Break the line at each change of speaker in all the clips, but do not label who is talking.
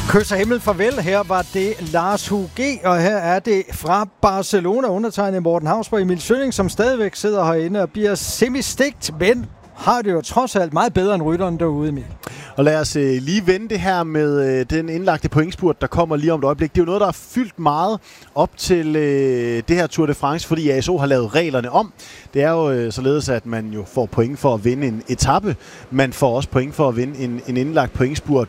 Kys og himmel farvel. Her var det Lars Hug, og her er det fra Barcelona undertegnet Morten Hausborg, Emil Sølling, som stadigvæk sidder herinde og bliver semi-stigt, men har det jo trods alt meget bedre end rytteren derude, Emil.
Og lad os lige vende det her med den indlagte pointspurt, der kommer lige om et øjeblik. Det er jo noget, der er fyldt meget op til det her Tour de France, fordi ASO har lavet reglerne om. Det er jo således, at man jo får point for at vinde en etape. Man får også point for at vinde en indlagt pointspurt,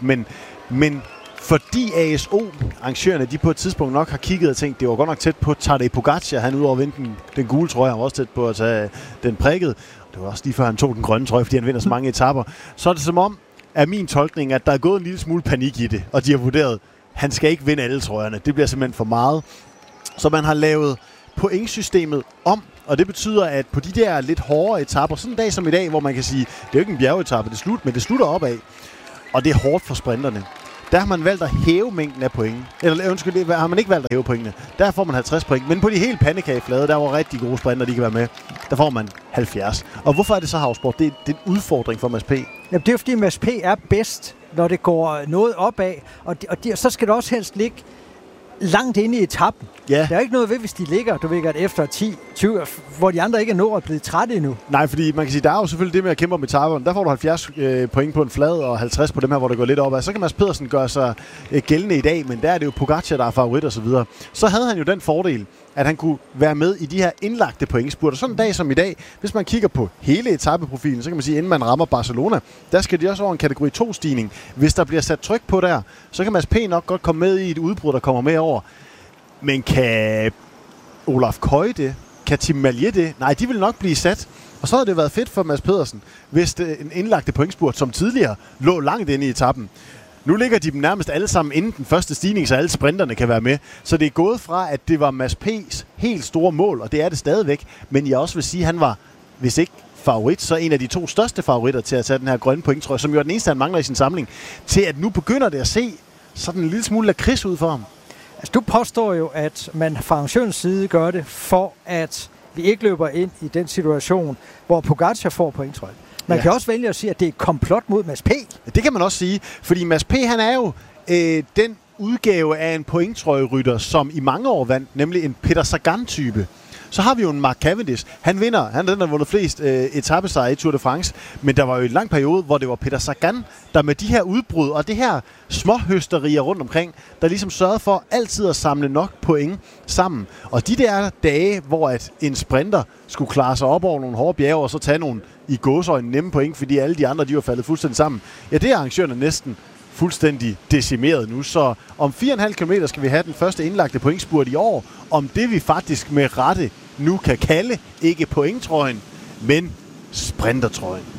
men fordi ASO, arrangørerne, de på et tidspunkt nok har kigget og tænkt, det var godt nok tæt på Tadej Pogačar, han udover at vinde den gule trøje, han var også tæt på at tage den prikkede. Det var også lige før han tog den grønne trøje, fordi han vinder så mange etaper. Så er det som om, er min tolkning, at der er gået en lille smule panik i det, og de har vurderet, at han skal ikke vinde alle trøjerne. Det bliver simpelthen for meget. Så man har lavet pointsystemet om, og det betyder, at på de der lidt hårdere etaper, sådan en dag som i dag, hvor man kan sige, det er jo ikke en bjergetappe, men det slutter opad, og det er hårdt for sprinterne. Der har man valgt at hæve mængden af point. Eller undskyld, det har man ikke valgt at hæve pointene. Der får man 50 point. Men på de helt pandekageflade, der var rigtig gode sprinter, de kan være med. Der får man 70. Og hvorfor er det så, Hausborg? Det er en udfordring for Mads P.
Jamen, det er jo fordi Mads P. er bedst, når det går noget opad. Og så skal det også helst ligge langt inde i etappen.
Ja.
Der er ikke noget ved, hvis de ligger, du ved, efter 10, 20, hvor de andre ikke er nået og blevet trætte endnu.
Nej, fordi man kan sige, der er jo selvfølgelig det med at kæmpe om etaperne. Der får du 70 point på en flad og 50 på dem her, hvor det går lidt opad. Så kan Mads Pedersen gøre sig gældende i dag, men der er det jo Pogačar, der er favorit og så videre. Så havde han jo den fordel, at han kunne være med i de her indlagte pointspurter. Sådan en dag som i dag, hvis man kigger på hele etapeprofilen, så kan man sige, inden man rammer Barcelona, der skal de også over en kategori 2-stigning. Hvis der bliver sat tryk på der, så kan Mads P. nok godt komme med i et udbrud, der kommer med over. Men kan Olaf Koy det? Kan Tim Malje det? Nej, de vil nok blive sat. Og så havde det været fedt for Mads Pedersen, hvis en indlagte pointspurt, som tidligere lå langt inde i etappen. Nu ligger de dem nærmest alle sammen inden den første stigning, så alle sprinterne kan være med. Så det er gået fra, at det var Mads P.'s helt store mål, og det er det stadigvæk. Men jeg også vil sige, at han var, hvis ikke favorit, så en af de 2 største favoritter til at tage den her grønne pointtrøje, som jo er den eneste, han mangler i sin samling, til at nu begynder det at se sådan en lille smule lakrids ud for ham.
Altså, du påstår jo, at man fra arrangørens side gør det, for at vi ikke løber ind i den situation, hvor Pogačar får pointtrøjen. Man kan også vælge at sige, at det er et komplot mod Mads P.
Det kan man også sige, fordi Mads P. han er jo den udgave af en pointtrøjerytter, som i mange år vandt, nemlig en Peter Sagan-type. Så har vi jo en Mark Cavendish. Han er den, der har vundet flest etapesejre i Tour de France. Men der var jo en lang periode, hvor det var Peter Sagan, der med de her udbrud og det her småhøsterier rundt omkring, der ligesom sørgede for altid at samle nok point sammen. Og de der dage, hvor at en sprinter skulle klare sig op over nogle hårde bjerge, og så tage nogle i gåseøjne nemme point, fordi alle de andre, de var faldet fuldstændig sammen. Ja, det er arrangørerne næsten fuldstændig decimeret nu. Så om 4,5 km skal vi have den første indlagte pointspurt i år. Om det vi faktisk med rette nu kan kalde, ikke pointtrøjen, men sprintertrøjen.